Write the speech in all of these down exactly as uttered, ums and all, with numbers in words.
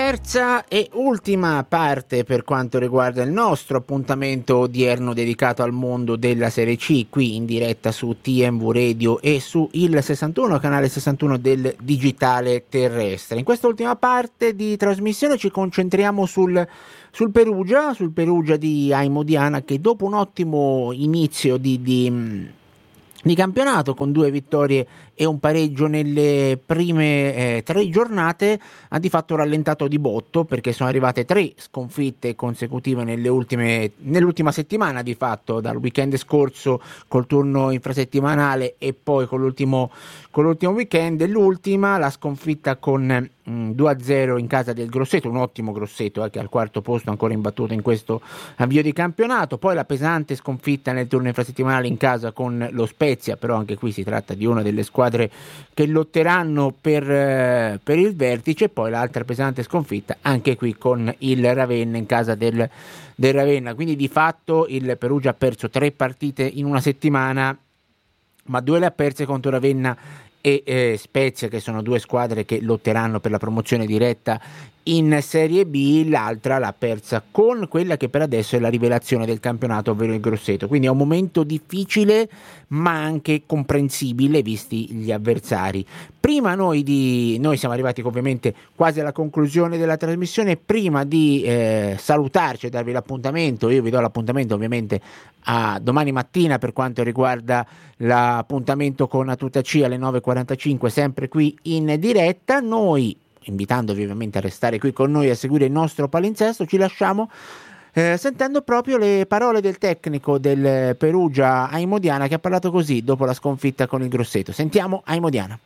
Terza e ultima parte per quanto riguarda il nostro appuntamento odierno dedicato al mondo della Serie C, qui in diretta su T M V Radio e su il sessantuno, canale sessantuno del digitale terrestre. In questa ultima parte di trasmissione ci concentriamo sul, sul Perugia, sul Perugia di Aimo Diana, che dopo un ottimo inizio di, di, di campionato con due vittorie e un pareggio nelle prime eh, tre giornate ha di fatto rallentato di botto, perché sono arrivate tre sconfitte consecutive nelle ultime, nell'ultima settimana, di fatto dal weekend scorso col turno infrasettimanale e poi con l'ultimo, con l'ultimo weekend. L'ultima la sconfitta con mh, due a zero in casa del Grosseto, un ottimo Grosseto eh, che è al quarto posto ancora imbattuto in questo avvio di campionato. Poi la pesante sconfitta nel turno infrasettimanale in casa con lo Spezia, però anche qui si tratta di una delle squadre che lotteranno per, eh, per il vertice. Poi l'altra pesante sconfitta anche qui con il Ravenna in casa del, del Ravenna. Quindi di fatto il Perugia ha perso tre partite in una settimana, ma due le ha perse contro Ravenna e eh, Spezia, che sono due squadre che lotteranno per la promozione diretta in Serie B. L'altra l'ha persa con quella che per adesso è la rivelazione del campionato, ovvero il Grosseto. Quindi è un momento difficile ma anche comprensibile visti gli avversari. Prima noi di noi siamo arrivati ovviamente quasi alla conclusione della trasmissione. Prima di eh, salutarci e darvi l'appuntamento, io vi do l'appuntamento ovviamente a domani mattina per quanto riguarda l'appuntamento con A Tutta C alle nove e quarantacinque, sempre qui in diretta. Noi, invitandovi ovviamente a restare qui con noi a seguire il nostro palinsesto, ci lasciamo eh, sentendo proprio le parole del tecnico del Perugia Aimo Diana, che ha parlato così dopo la sconfitta con il Grosseto. Sentiamo Aimo Diana.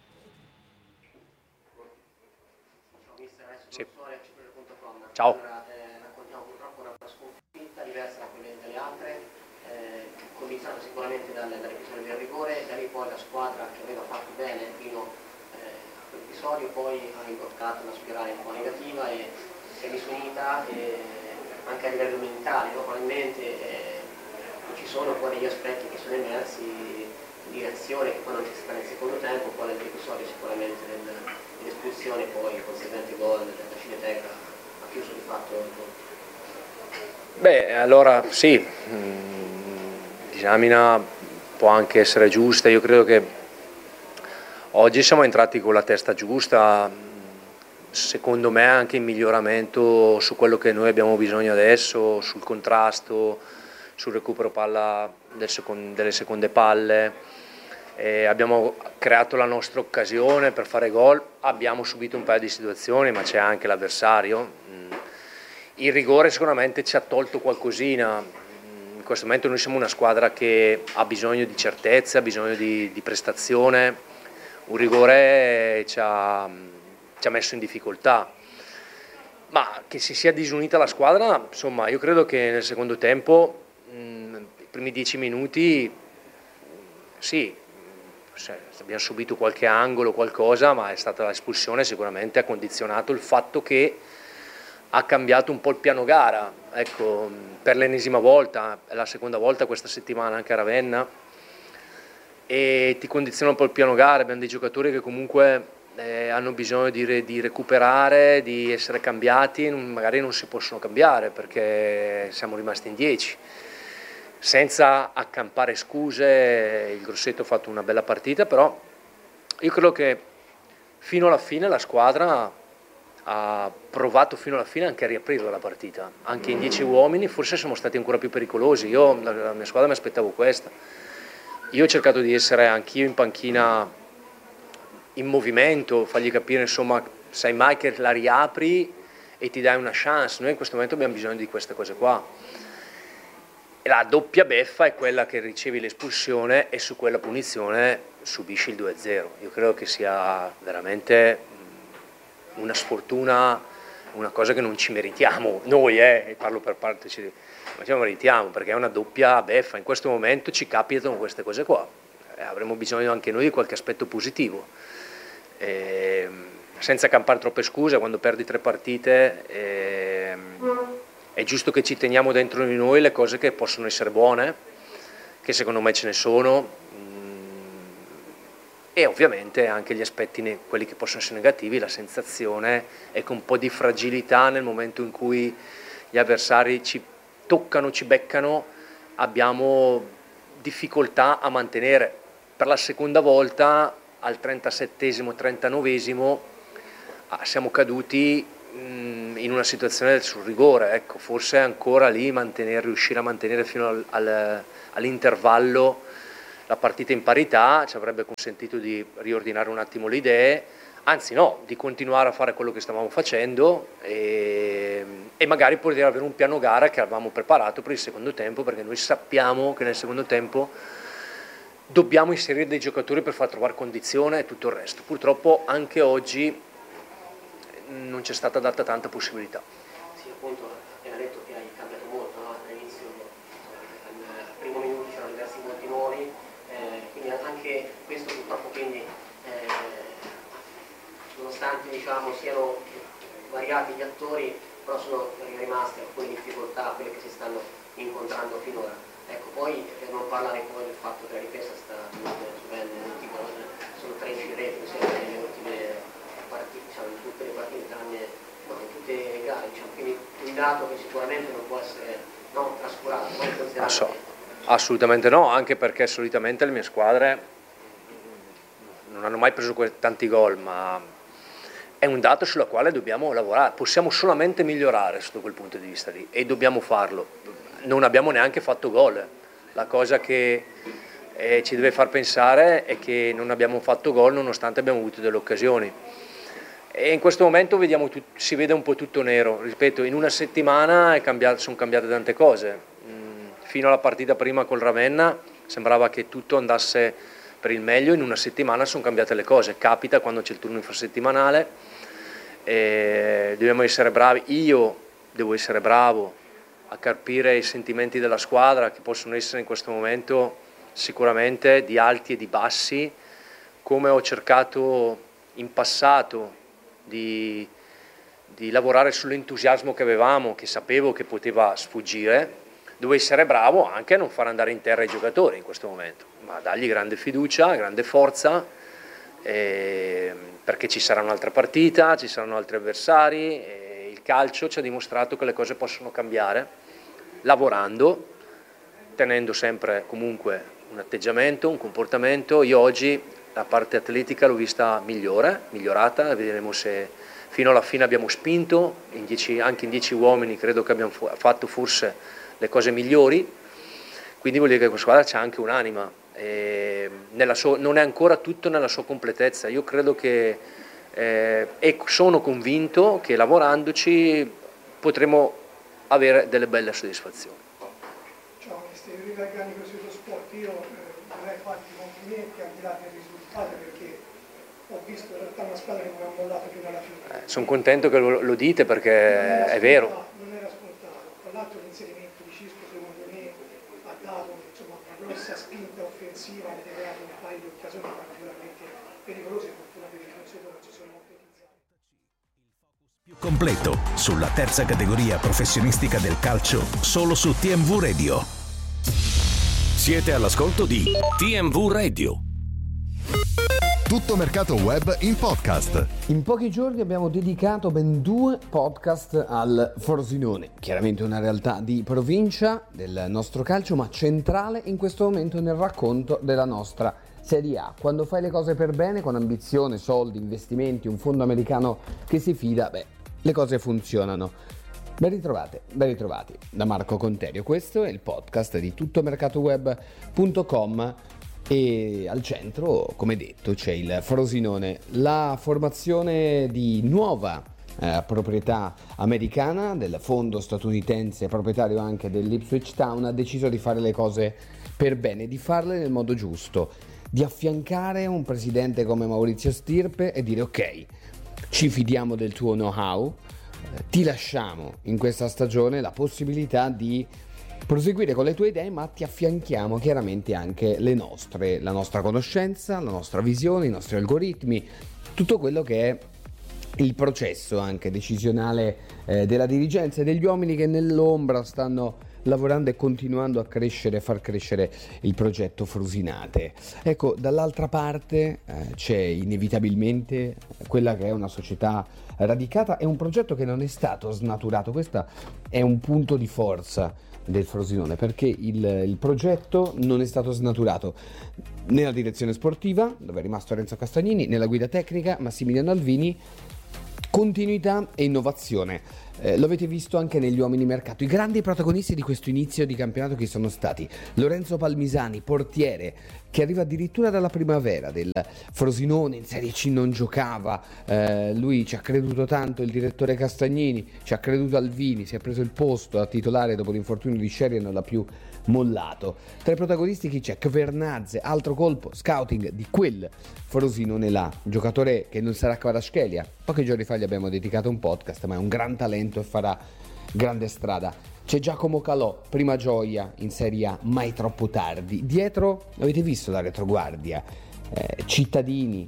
Sì. Ciao. Sicuramente dall'episodio del rigore, da lì poi la squadra che aveva fatto bene fino eh, a quell'episodio poi ha imboccato una spirale un po' negativa e si è disunita e anche a livello mentale, no? Probabilmente eh, ci sono poi degli aspetti che sono emersi di reazione che poi non c'è stata nel secondo tempo, poi l'episodio sicuramente del, dell'espulsione, poi il conseguente gol della Cineteca ha chiuso di fatto il gol. Beh, allora sì, mh, disamina può anche essere giusta. Io credo che oggi siamo entrati con la testa giusta, secondo me anche in miglioramento su quello che noi abbiamo bisogno adesso, sul contrasto, sul recupero palla del second- delle seconde palle. E abbiamo creato la nostra occasione per fare gol, abbiamo subito un paio di situazioni, ma c'è anche l'avversario. Il rigore sicuramente ci ha tolto qualcosina. In questo momento noi siamo una squadra che ha bisogno di certezza, ha bisogno di, di prestazione. Un rigore ci ha, ci ha messo in difficoltà, ma che si sia disunita la squadra, insomma, io credo che nel secondo tempo, mh, i primi dieci minuti, sì, abbiamo subito qualche angolo, qualcosa, ma è stata l'espulsione sicuramente ha condizionato il fatto che ha cambiato un po' il piano gara, ecco, per l'ennesima volta, è la seconda volta questa settimana anche a Ravenna, e ti condiziona un po' il piano gara. Abbiamo dei giocatori che comunque eh, hanno bisogno di, re, di recuperare, di essere cambiati, magari non si possono cambiare perché siamo rimasti in dieci. Senza accampare scuse, il Grosseto ha fatto una bella partita, però io credo che fino alla fine la squadra ha provato fino alla fine anche a riaprire la partita, anche in dieci uomini forse siamo stati ancora più pericolosi. Io, la, la mia squadra mi aspettavo questa, io ho cercato di essere anch'io in panchina in movimento, fargli capire insomma, sai mai che la riapri e ti dai una chance. Noi in questo momento abbiamo bisogno di queste cose qua. La doppia beffa è quella che ricevi l'espulsione e su quella punizione subisci il due a zero. Io credo che sia veramente una sfortuna, una cosa che non ci meritiamo noi, eh, parlo per parte, ci, non ci meritiamo perché è una doppia beffa. In questo momento ci capitano queste cose qua, eh, avremo bisogno anche noi di qualche aspetto positivo, eh, senza campare troppe scuse. Quando perdi tre partite eh, è giusto che ci teniamo dentro di noi le cose che possono essere buone, che secondo me ce ne sono. e ovviamente anche gli aspetti, ne- quelli che possono essere negativi, la sensazione è che un po' di fragilità nel momento in cui gli avversari ci toccano, ci beccano, abbiamo difficoltà a mantenere. Per la seconda volta, al trentasettesimo, trentanovesimo, siamo caduti mh, in una situazione sul rigore, ecco, forse ancora lì mantenere, riuscire a mantenere fino al, al, all'intervallo la partita in parità ci avrebbe consentito di riordinare un attimo le idee, anzi no, di continuare a fare quello che stavamo facendo e, e magari poter avere un piano gara che avevamo preparato per il secondo tempo, perché noi sappiamo che nel secondo tempo dobbiamo inserire dei giocatori per far trovare condizione e tutto il resto. Purtroppo anche oggi non c'è stata data tanta possibilità. Sì, appunto, appena detto che hai cambiato molto, no? All'inizio, al primo minuto c'erano diversi volti nuovi, eh, quindi anche questo purtroppo, quindi, eh, nonostante diciamo siano variati gli attori, però sono rimasti alcune difficoltà, quelle che si stanno incontrando finora. Ecco, poi per non parlare poi del fatto che la difesa sta subendo sono tredici reti nelle ultime partite, diciamo, in tutte le partite tranne no, in tutte le gare, diciamo, quindi un dato che sicuramente non può essere no, trascurato, non considerato. So, assolutamente no, anche perché solitamente le mie squadre non hanno mai preso tanti gol, ma è un dato sulla quale dobbiamo lavorare, possiamo solamente migliorare sotto quel punto di vista lì e dobbiamo farlo. Non abbiamo neanche fatto gol, la cosa che eh, ci deve far pensare è che non abbiamo fatto gol nonostante abbiamo avuto delle occasioni e in questo momento vediamo tut- si vede un po' tutto nero, ripeto, in una settimana è cambiato, sono cambiate tante cose, mm, fino alla partita prima col Ravenna sembrava che tutto andasse per il meglio, in una settimana sono cambiate le cose, capita quando c'è il turno infrasettimanale, e dobbiamo essere bravi, io devo essere bravo a carpire i sentimenti della squadra che possono essere in questo momento sicuramente di alti e di bassi, come ho cercato in passato di, di lavorare sull'entusiasmo che avevamo, che sapevo che poteva sfuggire. Devo essere bravo anche a non far andare in terra i giocatori in questo momento, ma dargli grande fiducia, grande forza, eh, perché ci sarà un'altra partita, ci saranno altri avversari, e il calcio ci ha dimostrato che le cose possono cambiare lavorando, tenendo sempre comunque un atteggiamento, un comportamento. Io oggi la parte atletica l'ho vista migliore, migliorata, vedremo se fino alla fine abbiamo spinto, in dieci, anche in dieci uomini credo che abbiamo fatto forse le cose migliori, quindi vuol dire che questa squadra c'ha anche un'anima, e nella sua, non è ancora tutto nella sua completezza, io credo che eh, e sono convinto che lavorandoci potremo avere delle belle soddisfazioni. Ciao, questi organico sullo sport, io eh, vorrei farti i complimenti al di là del risultato, perché ho visto in realtà una squadra che non ha mollato fino alla fine. Eh, sono contento che lo, lo dite perché è vero. Non era scontato, tra l'altro l'inserimento di Cisco secondo me ha dato insomma, una grossa spinta offensiva, avete creato un paio di occasioni particolarmente pericolose, fortuna per i difensori non ci sono molte utilizzate. Più completo sulla terza categoria professionistica del calcio solo su T M V Radio. Siete all'ascolto di T M V Radio. Tutto mercato web in podcast. In pochi giorni abbiamo dedicato ben due podcast al Frosinone, chiaramente una realtà di provincia del nostro calcio, ma centrale in questo momento nel racconto della nostra Serie A. Quando fai le cose per bene, con ambizione, soldi, investimenti, un fondo americano che si fida, beh, le cose funzionano. Ben ritrovate, ben ritrovati da Marco Conterio. Questo è il podcast di tutto mercato web punto com e al centro, come detto, c'è il Frosinone, la formazione di nuova eh, proprietà americana del fondo statunitense, proprietario anche dell'Ipswich Town, ha deciso di fare le cose per bene, di farle nel modo giusto, di affiancare un presidente come Maurizio Stirpe e dire ok, ci fidiamo del tuo know-how, ti lasciamo in questa stagione la possibilità di proseguire con le tue idee, ma ti affianchiamo chiaramente anche le nostre, la nostra conoscenza, la nostra visione, i nostri algoritmi, tutto quello che è il processo anche decisionale eh, della dirigenza e degli uomini che nell'ombra stanno lavorando e continuando a crescere, a far crescere il progetto Frosinate. Ecco, dall'altra parte eh, c'è inevitabilmente quella che è una società radicata e un progetto che non è stato snaturato. Questo è un punto di forza del Frosinone, perché il, il progetto non è stato snaturato nella direzione sportiva, dove è rimasto Renzo Castagnini, nella guida tecnica Massimiliano Alvini. Continuità e innovazione, eh, lo avete visto anche negli uomini mercato. I grandi protagonisti di questo inizio di campionato che sono stati Lorenzo Palmisani, portiere, che arriva addirittura dalla primavera del Frosinone, in Serie C non giocava, eh, lui ci ha creduto tanto, il direttore Castagnini, ci ha creduto Alvini, si è preso il posto a titolare dopo l'infortunio di Scerri e non l'ha più mollato. Tra i protagonisti chi c'è? Kvernadze, altro colpo, scouting di quel Frosinone là, giocatore che non sarà Kvaratskhelia. Pochi giorni fa gli abbiamo dedicato un podcast, ma è un gran talento e farà grande strada. C'è Giacomo Calò, prima gioia in Serie A, mai troppo tardi. Dietro avete visto la retroguardia, eh, Cittadini,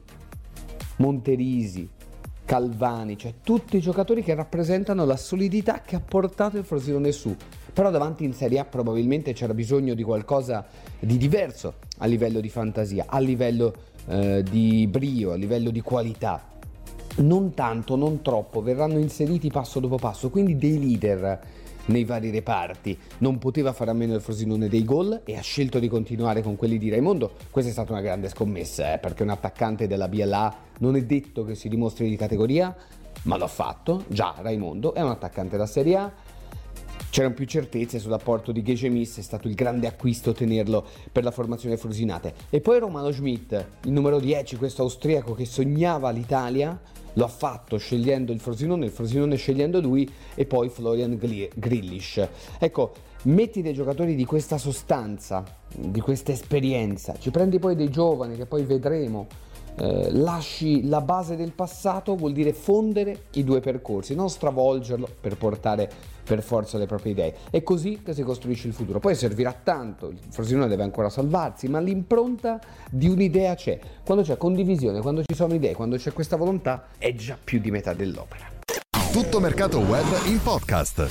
Monterisi, Calvani, cioè tutti i giocatori che rappresentano la solidità che ha portato il Frosinone su. Però davanti in Serie A probabilmente c'era bisogno di qualcosa di diverso a livello di fantasia, a livello eh, di brio, a livello di qualità. Non tanto, non troppo, verranno inseriti passo dopo passo, quindi dei leader nei vari reparti. Non poteva fare a meno il Frosinone dei gol e ha scelto di continuare con quelli di Raimondo. Questa è stata una grande scommessa, eh, perché un attaccante della B L A non è detto che si dimostri di categoria, ma l'ha fatto. Già Raimondo è un attaccante da Serie A. C'erano più certezze sull'apporto di Gejemis, è stato il grande acquisto tenerlo per la formazione Frosinate. E poi Romano Schmidt, il numero dieci, questo austriaco che sognava l'Italia, lo ha fatto scegliendo il Frosinone, il Frosinone scegliendo lui, e poi Florian Grillitsch. Ecco, metti dei giocatori di questa sostanza, di questa esperienza, ci prendi poi dei giovani che poi vedremo, eh, lasci la base del passato, vuol dire fondere i due percorsi, non stravolgerlo per portare per forza le proprie idee. È così che si costruisce il futuro. Poi servirà tanto, il Frosinone deve ancora salvarsi, ma l'impronta di un'idea c'è. Quando c'è condivisione, quando ci sono idee, quando c'è questa volontà, è già più di metà dell'opera. Tutto Mercato Web in podcast.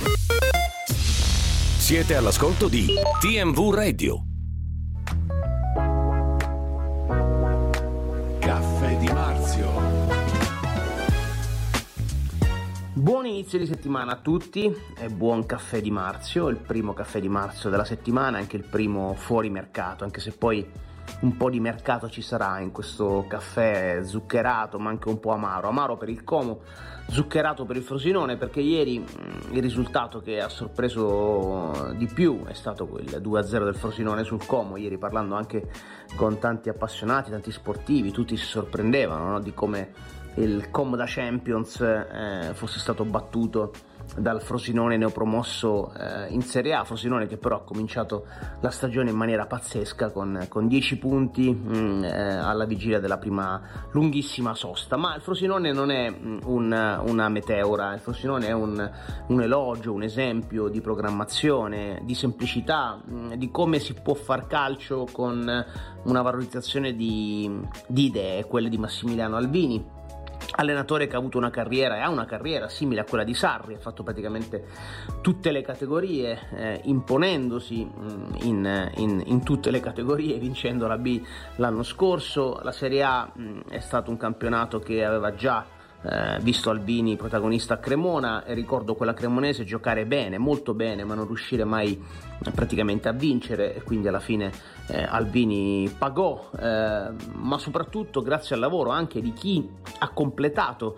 Siete all'ascolto di T M V Radio. Caffè di Marzio. Buon inizio di settimana a tutti e buon caffè di Marzio, il primo caffè di marzo della settimana, anche il primo fuori mercato, anche se poi un po' di mercato ci sarà in questo caffè zuccherato ma anche un po' amaro, amaro per il Como, zuccherato per il Frosinone, perché ieri mh, il risultato che ha sorpreso di più è stato quel due a zero del Frosinone sul Como. Ieri, parlando anche con tanti appassionati, tanti sportivi, tutti si sorprendevano, no? Di come il Como da Champions eh, fosse stato battuto dal Frosinone neopromosso eh, in Serie A, Frosinone che però ha cominciato la stagione in maniera pazzesca con, con dieci punti mh, eh, alla vigilia della prima lunghissima sosta. Ma il Frosinone non è mh, un, una meteora, il Frosinone è un, un elogio, un esempio di programmazione, di semplicità, mh, di come si può far calcio con una valorizzazione di, di idee, quelle di Massimiliano Alvini, allenatore che ha avuto una carriera e ha una carriera simile a quella di Sarri, ha fatto praticamente tutte le categorie, eh, imponendosi mh, in, in, in tutte le categorie, vincendo la B l'anno scorso. La Serie A mh, è stato un campionato che aveva già eh, visto Alvini protagonista a Cremona, e ricordo quella cremonese giocare bene, molto bene, ma non riuscire mai eh, praticamente a vincere, e quindi alla fine eh, Alvini pagò, eh, ma soprattutto grazie al lavoro anche di chi ha completato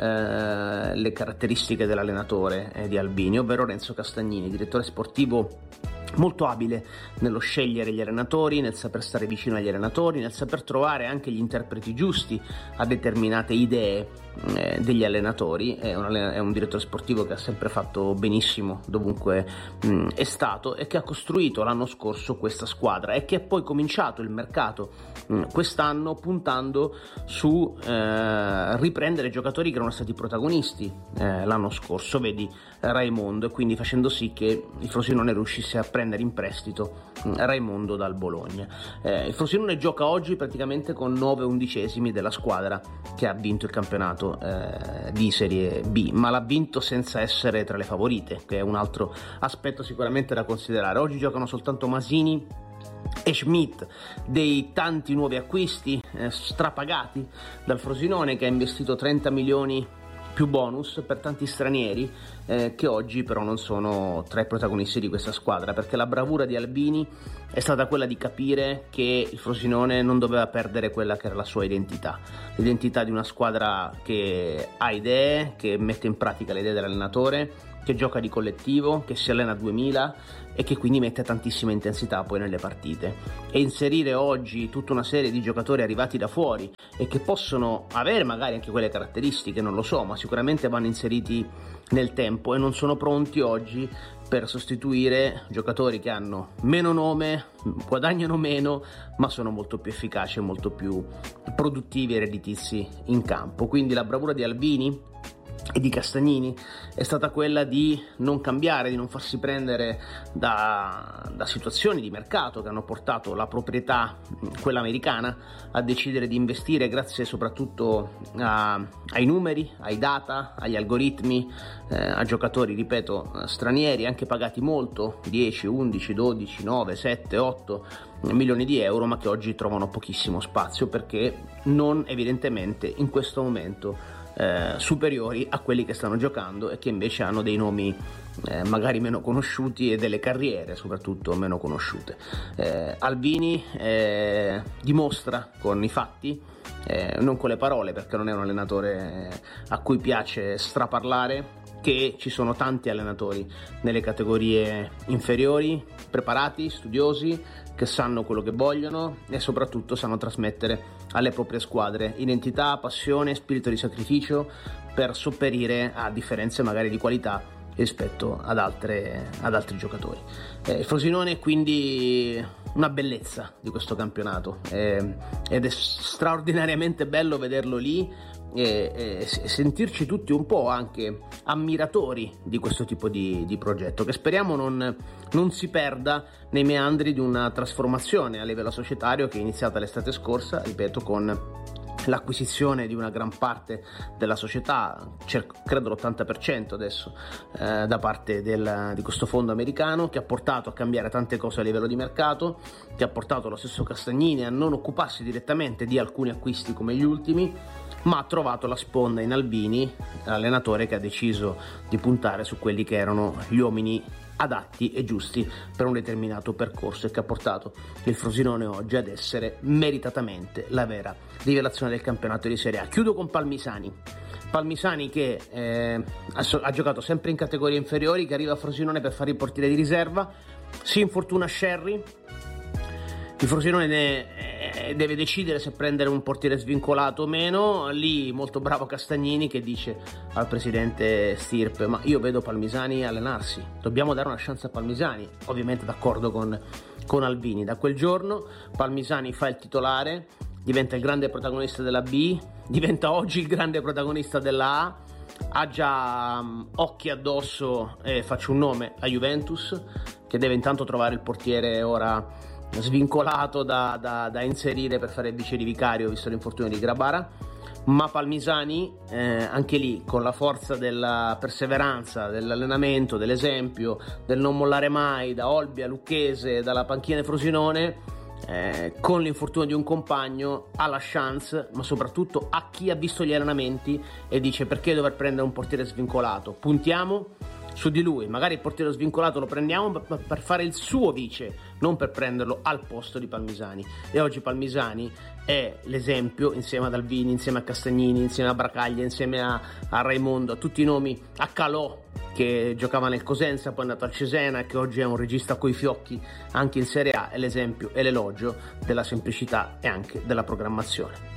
eh, le caratteristiche dell'allenatore eh, di Alvini, ovvero Renzo Castagnini, direttore sportivo molto abile nello scegliere gli allenatori, nel saper stare vicino agli allenatori, nel saper trovare anche gli interpreti giusti a determinate idee eh, degli allenatori. È un, è un direttore sportivo che ha sempre fatto benissimo dovunque mh, è stato, e che ha costruito l'anno scorso questa squadra, e che ha poi cominciato il mercato mh, quest'anno puntando su eh, riprendere giocatori che erano stati protagonisti eh, l'anno scorso, vedi Raimondo, e quindi facendo sì che il Frosinone riuscisse a prendere prendere in prestito Raimondo dal Bologna. Eh, il Frosinone gioca oggi praticamente con nove undicesimi della squadra che ha vinto il campionato eh, di Serie B, ma l'ha vinto senza essere tra le favorite, che è un altro aspetto sicuramente da considerare. Oggi giocano soltanto Masini e Schmidt, dei tanti nuovi acquisti eh, strapagati dal Frosinone, che ha investito trenta milioni più bonus per tanti stranieri eh, che oggi però non sono tra i protagonisti di questa squadra, perché la bravura di Albini è stata quella di capire che il Frosinone non doveva perdere quella che era la sua identità, l'identità di una squadra che ha idee, che mette in pratica le idee dell'allenatore, che gioca di collettivo, che si allena a duemila e che quindi mette tantissima intensità poi nelle partite. E inserire oggi tutta una serie di giocatori arrivati da fuori e che possono avere magari anche quelle caratteristiche, non lo so, ma sicuramente vanno inseriti nel tempo e non sono pronti oggi per sostituire giocatori che hanno meno nome, guadagnano meno, ma sono molto più efficaci e molto più produttivi e redditizi in campo. Quindi la bravura di Albini e di Castagnini è stata quella di non cambiare, di non farsi prendere da, da situazioni di mercato che hanno portato la proprietà, quella americana, a decidere di investire grazie soprattutto a, ai numeri, ai data, agli algoritmi, eh, a giocatori, ripeto, stranieri, anche pagati molto, dieci, undici, dodici, nove, sette, otto milioni di euro, ma che oggi trovano pochissimo spazio perché non evidentemente in questo momento Eh, superiori a quelli che stanno giocando e che invece hanno dei nomi eh, magari meno conosciuti e delle carriere soprattutto meno conosciute. eh, Albini eh, dimostra con i fatti, eh, non con le parole, perché non è un allenatore a cui piace straparlare, che ci sono tanti allenatori nelle categorie inferiori, preparati, studiosi, che sanno quello che vogliono e soprattutto sanno trasmettere alle proprie squadre identità, passione, spirito di sacrificio per sopperire a differenze magari di qualità rispetto ad, altre, ad altri giocatori. Eh, il Frosinone è quindi una bellezza di questo campionato eh, ed è straordinariamente bello vederlo lì e, e sentirci tutti un po' anche ammiratori di questo tipo di, di progetto, che speriamo non, non si perda nei meandri di una trasformazione a livello societario che è iniziata l'estate scorsa, ripeto, con l'acquisizione di una gran parte della società, credo l'ottanta per cento adesso, eh, da parte del, di questo fondo americano, che ha portato a cambiare tante cose a livello di mercato, che ha portato lo stesso Castagnini a non occuparsi direttamente di alcuni acquisti come gli ultimi, ma ha trovato la sponda in Albini, l'allenatore che ha deciso di puntare su quelli che erano gli uomini adatti e giusti per un determinato percorso e che ha portato il Frosinone oggi ad essere meritatamente la vera rivelazione del campionato di Serie A. Chiudo con Palmisani. Palmisani che eh, ha, ha giocato sempre in categorie inferiori, che arriva a Frosinone per fare il portiere di riserva, si infortuna Scerri. Il Frosinone ne, eh, deve decidere se prendere un portiere svincolato o meno. Lì molto bravo Castagnini che dice al presidente Stirpe: ma io vedo Palmisani allenarsi, dobbiamo dare una chance a Palmisani, ovviamente d'accordo con, con Albini. Da quel giorno Palmisani fa il titolare, diventa il grande protagonista della B, diventa oggi il grande protagonista della A, ha già um, occhi addosso, e faccio un nome, a Juventus, che deve intanto trovare il portiere ora svincolato da, da, da inserire per fare il vice di vicario visto l'infortunio di Grabara. Ma Palmisani eh, anche lì, con la forza della perseveranza, dell'allenamento, dell'esempio, del non mollare mai, da Olbia, Lucchese, dalla panchina di Frosinone, eh, con l'infortunio di un compagno ha la chance, ma soprattutto a chi ha visto gli allenamenti e dice: perché dover prendere un portiere svincolato, puntiamo su di lui, magari il portiere svincolato lo prendiamo per fare il suo vice, non per prenderlo al posto di Palmisani. E oggi Palmisani è l'esempio, insieme ad Albini, insieme a Castagnini, insieme a Bracaglia, insieme a, a Raimondo, a tutti i nomi, a Calò che giocava nel Cosenza, poi è andato al Cesena e che oggi è un regista coi fiocchi anche in Serie A. È l'esempio e l'elogio della semplicità e anche della programmazione.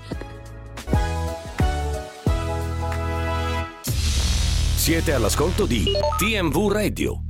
Siete all'ascolto di T M V Radio.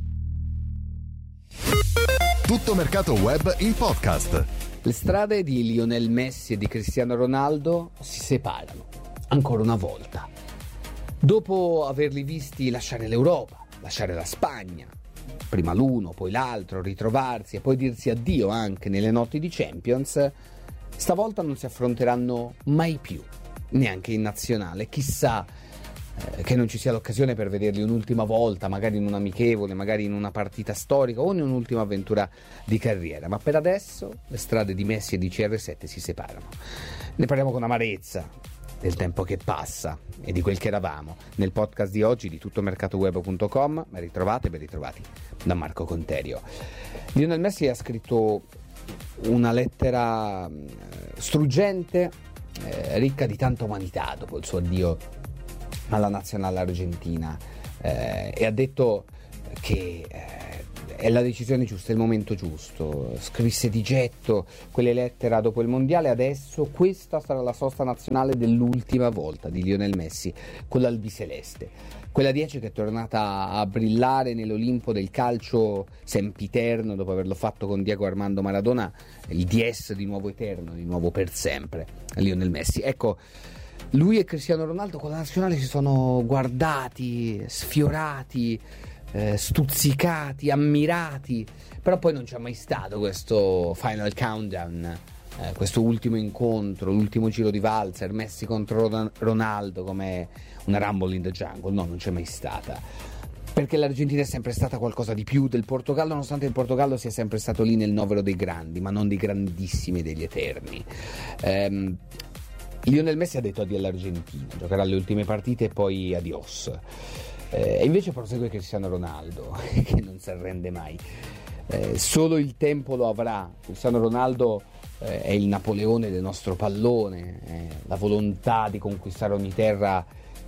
Tutto mercato web in podcast. Le strade di Lionel Messi e di Cristiano Ronaldo si separano, ancora una volta. Dopo averli visti lasciare l'Europa, lasciare la Spagna, prima l'uno, poi l'altro, ritrovarsi e poi dirsi addio anche nelle notti di Champions, stavolta non si affronteranno mai più, neanche in nazionale. Chissà eh, che non ci sia l'occasione per vederli un'ultima volta, magari in un amichevole, magari in una partita storica o in un'ultima avventura di carriera. Ma per adesso le strade di Messi e di C R sette si separano. Ne parliamo con amarezza del tempo che passa e di quel che eravamo nel podcast di oggi di tuttomercatoweb punto com. Ben ritrovate, ben ritrovati da Marco Conterio. Lionel Messi ha scritto una lettera struggente, eh, ricca di tanta umanità dopo il suo addio alla nazionale argentina, eh, e ha detto che eh, è la decisione giusta, è il momento giusto. Scrisse di getto quelle lettere dopo il mondiale. Adesso questa sarà la sosta nazionale dell'ultima volta di Lionel Messi con l'albiceleste, quella dieci che è tornata a brillare nell'Olimpo del calcio sempiterno dopo averlo fatto con Diego Armando Maradona, il D S di nuovo eterno, di nuovo per sempre, Lionel Messi. Ecco, lui e Cristiano Ronaldo con la nazionale si sono guardati, sfiorati, Eh, stuzzicati, ammirati, però poi non c'è mai stato questo final countdown, eh, questo ultimo incontro, l'ultimo giro di valzer, Messi contro Ronaldo come una Rumble in the Jungle. No, non c'è mai stata, perché l'Argentina è sempre stata qualcosa di più del Portogallo, nonostante il Portogallo sia sempre stato lì nel novero dei grandi, ma non dei grandissimi, degli eterni. ehm, Lionel Messi ha detto addio all'Argentina, giocherà le ultime partite e poi adios. E invece prosegue Cristiano Ronaldo, che non si arrende mai. Eh, solo il tempo lo avrà. Cristiano Ronaldo eh, è il Napoleone del nostro pallone, eh, la volontà di conquistare ogni terra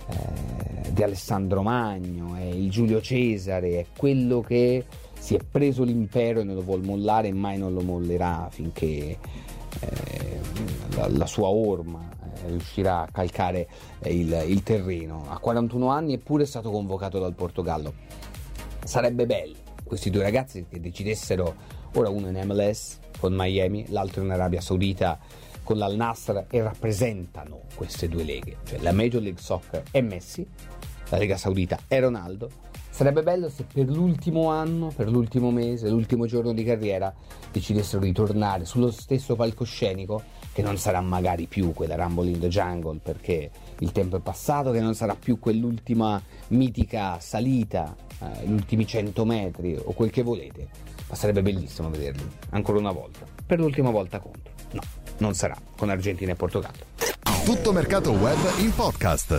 eh, di Alessandro Magno, è il Giulio Cesare, è quello che si è preso l'impero e non lo vuol mollare e mai non lo mollerà finché eh, la, la sua orma riuscirà a calcare il, il terreno. A quarantuno anni eppure è stato convocato dal Portogallo. Sarebbe bello questi due ragazzi che decidessero, ora uno in M L S con Miami, l'altro in Arabia Saudita con l'Al Nassr, e rappresentano queste due leghe, cioè la Major League Soccer è Messi, la Lega Saudita è Ronaldo. Sarebbe bello se per l'ultimo anno, per l'ultimo mese, l'ultimo giorno di carriera decidessero di tornare sullo stesso palcoscenico, che non sarà magari più quella Rumble in the Jungle perché il tempo è passato, che non sarà più quell'ultima mitica salita, eh, gli ultimi cento metri o quel che volete, ma sarebbe bellissimo vederli ancora una volta, per l'ultima volta contro. No, non sarà con Argentina e Portogallo. Tutto Mercato Web in podcast.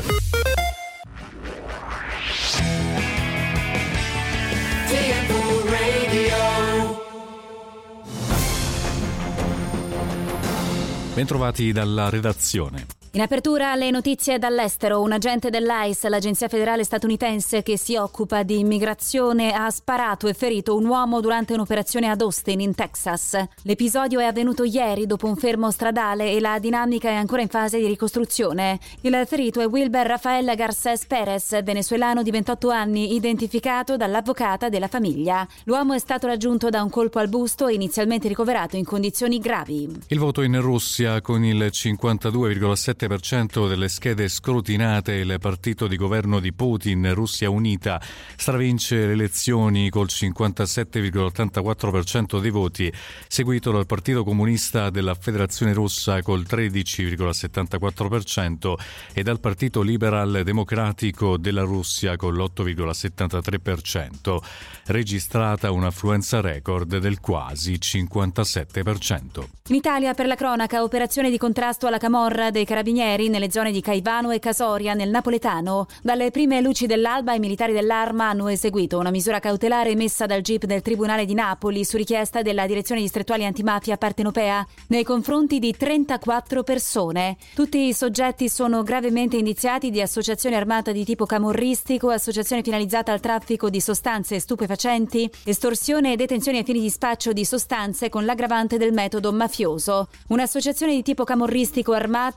Bentrovati dalla redazione. In apertura le notizie dall'estero. Un agente dell'I C E, l'agenzia federale statunitense che si occupa di immigrazione, ha sparato e ferito un uomo durante un'operazione ad Austin, in Texas. L'episodio è avvenuto ieri dopo un fermo stradale e la dinamica è ancora in fase di ricostruzione. Il ferito è Wilber Rafael Garcés Pérez, venezuelano di ventotto anni, identificato dall'avvocata della famiglia. L'uomo è stato raggiunto da un colpo al busto e inizialmente ricoverato in condizioni gravi. Il voto in Russia: con il cinquantadue virgola sette per cento delle schede scrutinate, il partito di governo di Putin, Russia Unita, stravince le elezioni col cinquantasette virgola ottantaquattro per cento dei voti, seguito dal Partito Comunista della Federazione Russa col tredici virgola settantaquattro per cento e dal Partito Liberal Democratico della Russia con l'otto virgola settantatré per cento, registrata un'affluenza record del quasi cinquantasette per cento. In Italia, per la cronaca, operazione di contrasto alla camorra dei carabinieri nelle zone di Caivano e Casoria nel napoletano. Dalle prime luci dell'alba i militari dell'Arma hanno eseguito una misura cautelare emessa dal G I P del Tribunale di Napoli su richiesta della Direzione Distrettuale Antimafia Partenopea nei confronti di trentaquattro persone. Tutti i soggetti sono gravemente indiziati di associazione armata di tipo camorristico, associazione finalizzata al traffico di sostanze stupefacenti, estorsione e detenzione ai fini di spaccio di sostanze con l'aggravante del metodo mafioso. Un'associazione di tipo camorristico armata facente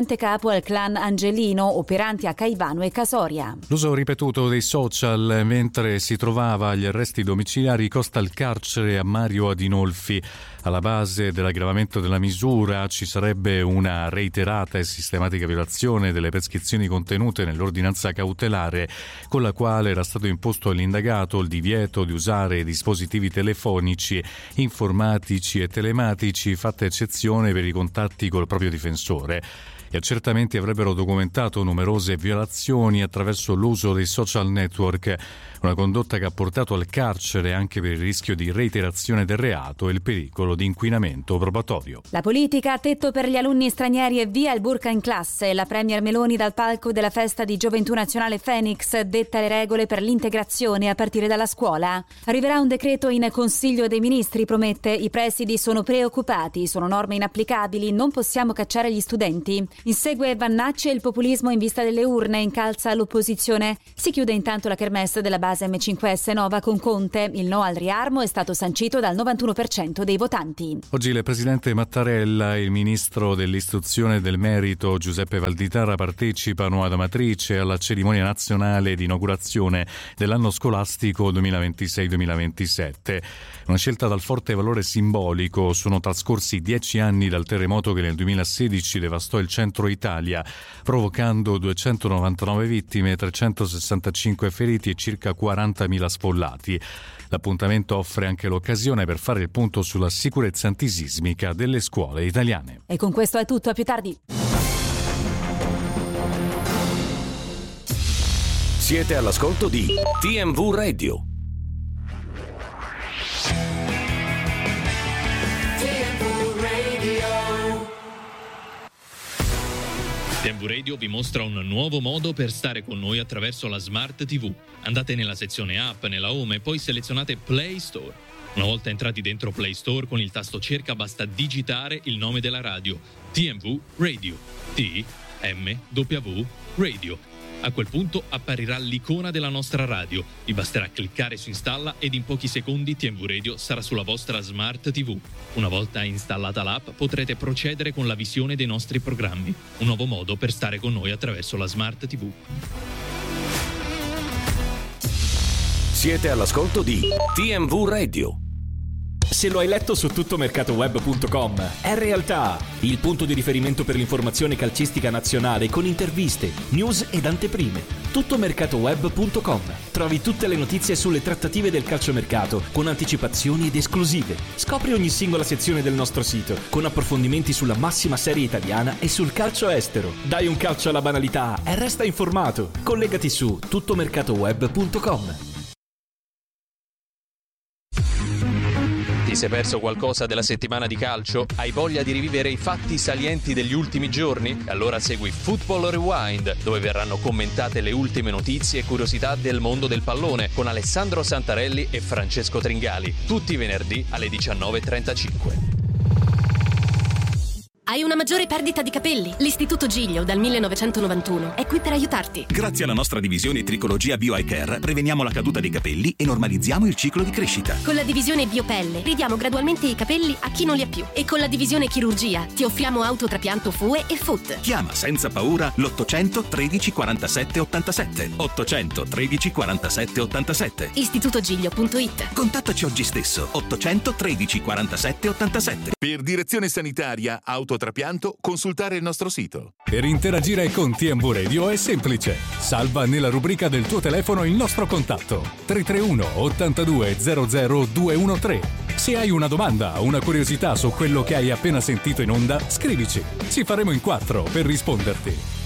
recente capo al clan Angelino, operanti a Caivano e Casoria. L'uso ripetuto dei social mentre si trovava agli arresti domiciliari costa il carcere a Mario Adinolfi. Alla base dell'aggravamento della misura ci sarebbe una reiterata e sistematica violazione delle prescrizioni contenute nell'ordinanza cautelare, con la quale era stato imposto all'indagato il divieto di usare dispositivi telefonici, informatici e telematici, fatta eccezione per i contatti col proprio difensore. Gli accertamenti avrebbero documentato numerose violazioni attraverso l'uso dei social network, una condotta che ha portato al carcere anche per il rischio di reiterazione del reato e il pericolo di inquinamento probatorio. La politica a tetto per gli alunni stranieri e via il burka in classe. La premier Meloni dal palco della festa di Gioventù Nazionale Phoenix detta le regole per l'integrazione a partire dalla scuola. Arriverà un decreto in Consiglio dei Ministri, promette. I presidi sono preoccupati, sono norme inapplicabili, non possiamo cacciare gli studenti. Insegue Vannacci e il populismo in vista delle urne, incalza l'opposizione. Si chiude intanto la kermesse della base M cinque S Nova con Conte. Il no al riarmo è stato sancito dal novantuno per cento dei votanti. Oggi il presidente Mattarella e il ministro dell'istruzione e del merito Giuseppe Valditara partecipano ad Amatrice alla cerimonia nazionale di inaugurazione dell'anno scolastico duemilaventisei duemilaventisette. Una scelta dal forte valore simbolico. Sono trascorsi dieci anni dal terremoto che nel duemilasedici devastò il centro Italia, provocando duecentonovantanove vittime, trecentosessantacinque feriti e circa quarantamila sfollati. L'appuntamento offre anche l'occasione per fare il punto sulla sicurezza antisismica delle scuole italiane. E con questo è tutto, a più tardi. Siete all'ascolto di T M V Radio. T M V Radio vi mostra un nuovo modo per stare con noi attraverso la Smart T V. Andate nella sezione app, nella home e poi selezionate Play Store. Una volta entrati dentro Play Store, con il tasto cerca basta digitare il nome della radio, T M V Radio, T M W Radio. A quel punto apparirà l'icona della nostra radio. Vi basterà cliccare su installa ed in pochi secondi T M V Radio sarà sulla vostra Smart T V. Una volta installata l'app potrete procedere con la visione dei nostri programmi. Un nuovo modo per stare con noi attraverso la Smart T V. Siete all'ascolto di T M V Radio. Se lo hai letto su tuttomercatoweb punto com, è realtà, il punto di riferimento per l'informazione calcistica nazionale con interviste, news ed anteprime. tuttomercatoweb punto com. Trovi tutte le notizie sulle trattative del calciomercato con anticipazioni ed esclusive. Scopri ogni singola sezione del nostro sito con approfondimenti sulla massima serie italiana e sul calcio estero. Dai un calcio alla banalità e resta informato. Collegati su tuttomercatoweb punto com. Ti sei perso qualcosa della settimana di calcio? Hai voglia di rivivere i fatti salienti degli ultimi giorni? Allora segui Football Rewind, dove verranno commentate le ultime notizie e curiosità del mondo del pallone con Alessandro Santarelli e Francesco Tringali, tutti i venerdì alle diciannove e trentacinque. Hai una maggiore perdita di capelli? L'Istituto Giglio dal millenovecentonovantuno è qui per aiutarti. Grazie alla nostra divisione Tricologia Bio Eye Care preveniamo la caduta dei capelli e normalizziamo il ciclo di crescita. Con la divisione Biopelle ridiamo gradualmente i capelli a chi non li ha più. E con la divisione Chirurgia ti offriamo autotrapianto F U E e F U T. Chiama senza paura l'ottocento tredici quarantasette ottantasette. ottocento tredici quarantasette ottantasette. istitutogiglio punto it. Contattaci oggi stesso. ottocento tredici quarantasette ottantasette. Per direzione sanitaria autotrapianto, consultare il nostro sito. Per interagire con T M V Radio è semplice. Salva nella rubrica del tuo telefono il nostro contatto tre tre uno ottantadue zero zero due uno tre. Se hai una domanda o una curiosità su quello che hai appena sentito in onda, scrivici. Ci faremo in quattro per risponderti.